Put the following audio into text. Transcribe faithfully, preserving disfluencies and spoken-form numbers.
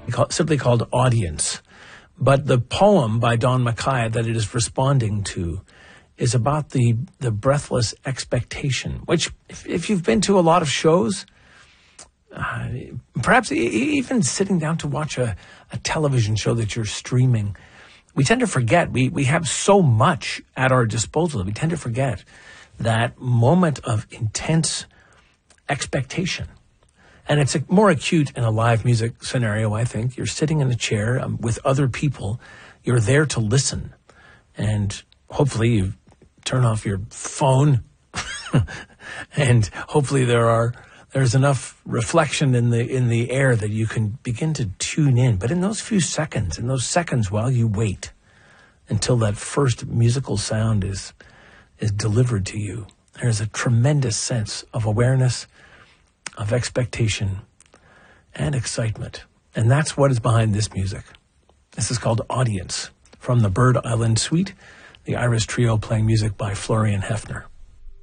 call, simply called Audience. But the poem by Don Mackay that it is responding to is about the, the breathless expectation, which if, if you've been to a lot of shows, uh, perhaps e- even sitting down to watch a, a television show that you're streaming, we tend to forget. We, we have so much at our disposal. We tend to forget that moment of intense expectation. And it's a, more acute in a live music scenario, I think. You're sitting in a chair um, with other people. You're there to listen. And hopefully you turn off your phone. And hopefully there are there's enough reflection in the in the air that you can begin to tune in. But in those few seconds, in those seconds while you wait until that first musical sound is is delivered to you, there's a tremendous sense of awareness, of expectation, and excitement. And that's what is behind this music. This is called Audience, from the Bird Island Suite, the Iris Trio playing music by Florian Hefner.